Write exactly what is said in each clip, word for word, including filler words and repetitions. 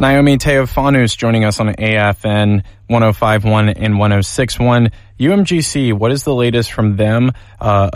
Naomi Teofanous joining us on A F N one oh five point one and one oh six point one. U M G C, what is the latest from them uh,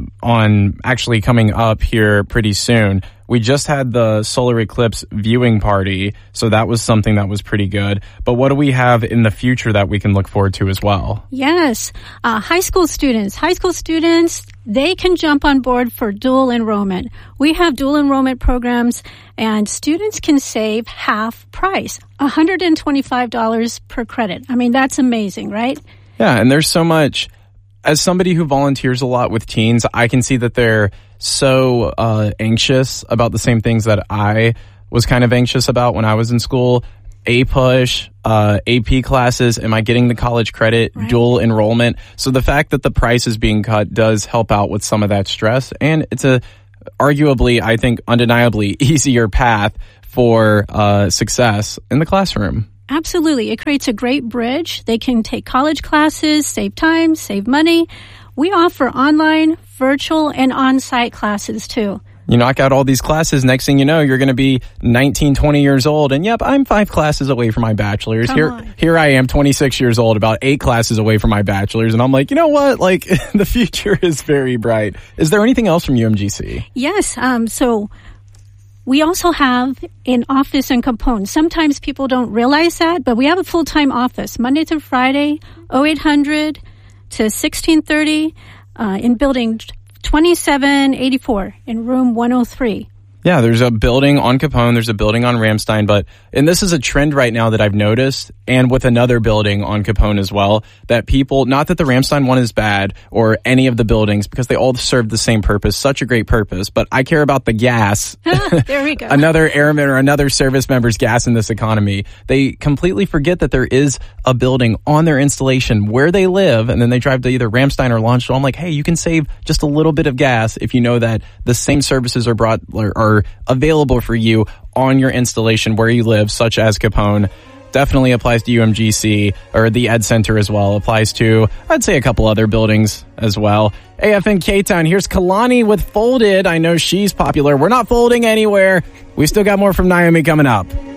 on actually coming up here pretty soon? We just had the solar eclipse viewing party, so that was something that was pretty good. But what do we have in the future that we can look forward to as well? Yes. Uh, high school students. High school students, they can jump on board for dual enrollment. We have dual enrollment programs, and students can save half price, one hundred twenty-five dollars per credit. I mean, that's amazing, right? Yeah, and there's so much. As somebody who volunteers a lot with teens, I can see that they're so uh, anxious about the same things that I was kind of anxious about when I was in school. A-Push, uh, A P classes, am I getting the college credit, right. Dual enrollment. So the fact that the price is being cut does help out with some of that stress. And it's a arguably, I think, undeniably easier path for uh, success in the classroom. Absolutely. It creates a great bridge. They can take college classes, save time, save money. We offer online, virtual, and on-site classes, too. You knock out all these classes, next thing you know, you're going to be nineteen, twenty years old. And yep, I'm five classes away from my bachelor's. Come here, on. Here I am, twenty-six years old, about eight classes away from my bachelor's. And I'm like, you know what? Like, the future is very bright. Is there anything else from U M G C? Yes. Um, so we also have an office in Capone. Sometimes people don't realize that, but we have a full-time office, Monday through Friday, oh eight hundred to sixteen thirty uh, in building twenty-seven eighty-four in room one oh three. Yeah, there's a building on Capone, there's a building on Ramstein, but, and this is a trend right now that I've noticed, and with another building on Capone as well, that people, not that the Ramstein one is bad, or any of the buildings, because they all serve the same purpose, such a great purpose, but I care about the gas. There we go. Another airman or another service member's gas in this economy. They completely forget that there is a building on their installation where they live, and then they drive to either Ramstein or Launchville. I'm like, hey, you can save just a little bit of gas if you know that the same services are brought, or, or available for you on your installation where you live, such as Capone. Definitely applies to U M G C, or the Ed Center as well. Applies to, I'd say, a couple other buildings as well. A F N K-Town, here's Kalani with Folded. I know she's popular. We're not folding anywhere. We still got more from Naomi coming up.